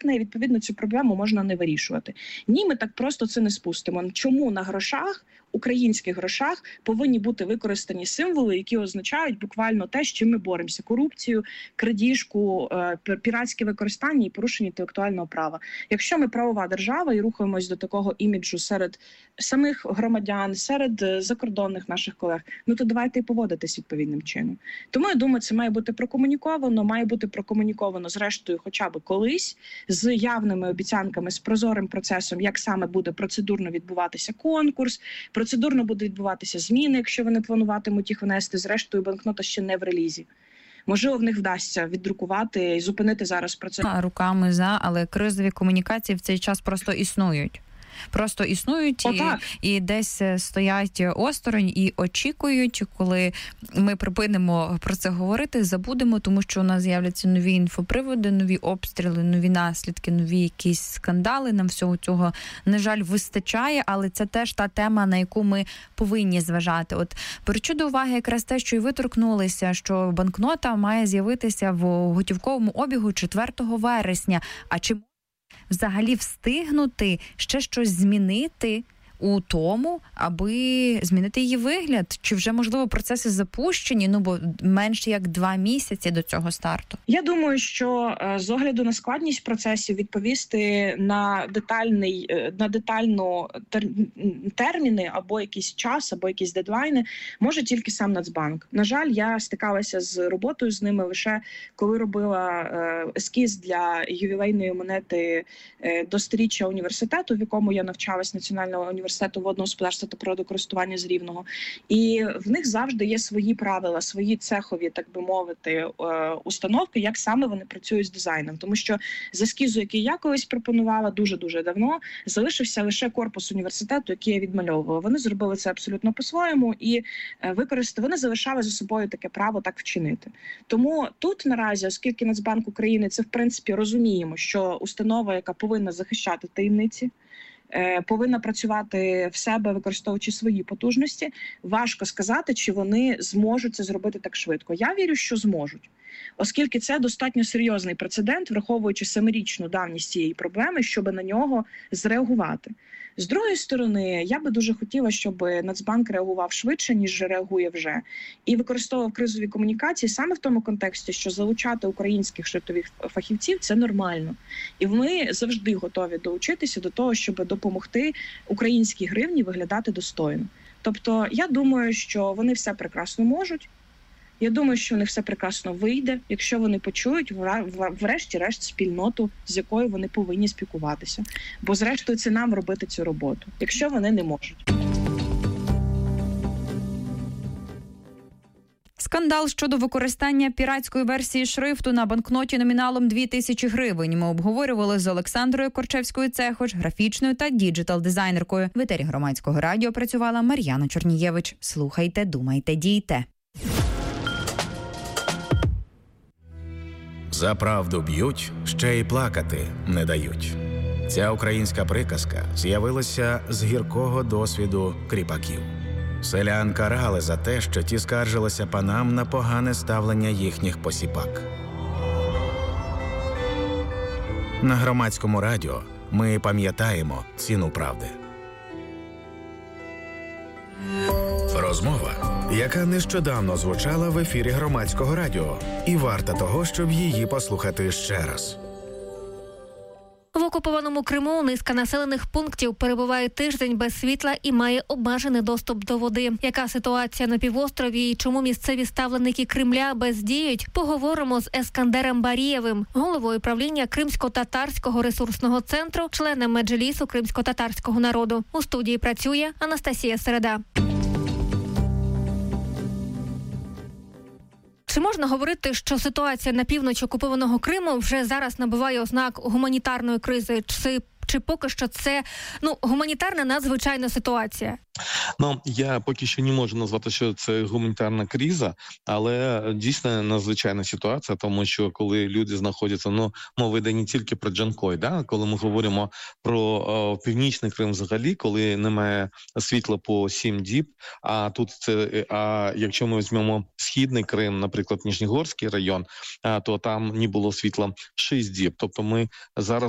зникне, і відповідно цю проблему можна не вирішувати. Ні, ми так просто це не спустимо. Чому на грошах, українських грошах, повинні бути використані символи, які означають буквально те, з чим ми боремося: корупцію, крадіжку, піратське використання і порушення інтелектуального права. Якщо ми правова держава і рухаємось до такого іміджу серед самих громадян, серед закордонних наших колег, ну то давайте і поводитись відповідним чином. Тому я думаю, це має бути прокомуніковано зрештою хоча б колись, з явними обіцянками, з прозорим процесом, як саме буде процедурно відбуватися конкурс, процедурно будуть відбуватися зміни, якщо вони плануватимуть їх внести. Зрештою, банкнота ще не в релізі. Можливо, в них вдасться віддрукувати і зупинити зараз процес. Руками але кризові комунікації в цей час просто існують. І десь стоять осторонь і очікують, коли ми припинимо про це говорити, забудемо, тому що у нас з'являться нові інфоприводи, нові обстріли, нові наслідки, нові якісь скандали. Нам всього цього, на жаль, вистачає, але це теж та тема, на яку ми повинні зважати. От беручи до уваги якраз те, що і ви торкнулися, що банкнота має з'явитися в готівковому обігу 4 вересня. А чи взагалі встигнути ще щось змінити у тому, аби змінити її вигляд? Чи вже, можливо, процеси запущені, бо менше як 2 місяці до цього старту? Я думаю, що з огляду на складність процесів відповісти на детально терміни або якийсь час, або якісь дедлайни може тільки сам Нацбанк. На жаль, я стикалася з роботою з ними лише коли робила ескіз для ювілейної монети до 100-річчя університету, в якому я навчалась, Національного університету водного господарства та природокористування з Рівного. І в них завжди є свої правила, свої цехові, так би мовити, установки, як саме вони працюють з дизайном. Тому що з ескізу, який я колись пропонувала дуже-дуже давно, залишився лише корпус університету, який я відмальовувала. Вони зробили це абсолютно по-своєму і вони залишали за собою таке право так вчинити. Тому тут наразі, оскільки Нацбанк України, це в принципі розуміємо, що установа, яка повинна захищати таємниці, повинна працювати в себе, використовуючи свої потужності, важко сказати, чи вони зможуть це зробити так швидко. Я вірю, що зможуть. Оскільки це достатньо серйозний прецедент, враховуючи 7-річну давність цієї проблеми, щоб на нього зреагувати. З другої сторони, я би дуже хотіла, щоб Нацбанк реагував швидше, ніж реагує вже, і використовував кризові комунікації саме в тому контексті, що залучати українських шрифтових фахівців – це нормально. І ми завжди готові долучитися до того, щоб допомогти українській гривні виглядати достойно. Тобто, я думаю, що вони все прекрасно можуть. Я думаю, що у них все прекрасно вийде, якщо вони почують, врешті-решт, спільноту, з якою вони повинні спілкуватися. Бо, зрештою, це нам робити цю роботу, якщо вони не можуть. Скандал щодо використання піратської версії шрифту на банкноті номіналом 2000 гривень. Ми обговорювали з Олександрою Корчевською-Цехоч, графічною та діджитал-дизайнеркою. В етері Громадського радіо працювала Мар'яна Чорнієвич. Слухайте, думайте, дійте. За правду б'ють, ще й плакати не дають. Ця українська приказка з'явилася з гіркого досвіду кріпаків. Селян карали за те, що ті скаржилися панам на погане ставлення їхніх посіпак. На Громадському радіо ми пам'ятаємо ціну правди. Розмова, яка нещодавно звучала в ефірі Громадського радіо, і варта того, щоб її послухати ще раз. В окупованому Криму низка населених пунктів перебуває тиждень без світла і має обмежений доступ до води. Яка ситуація на півострові і чому місцеві ставленики Кремля бездіють, поговоримо з Ескандером Барієвим, головою правління Кримсько-татарського ресурсного центру, членом Меджлісу кримсько-татарського народу. У студії працює Анастасія Середа. Чи можна говорити, що ситуація на півночі окупованого Криму вже зараз набуває ознак гуманітарної кризи? Чи поки що це гуманітарна надзвичайна ситуація? Я поки що не можу назвати, що це гуманітарна криза, але дійсно надзвичайна ситуація, тому що коли люди знаходяться, мова йде не тільки про Джанкой, коли ми говоримо про Північний Крим взагалі, коли немає світла по 7 діб, а якщо ми візьмемо Східний Крим, наприклад, Ніжнігорський район, то там не було світла 6 діб. Тобто ми зараз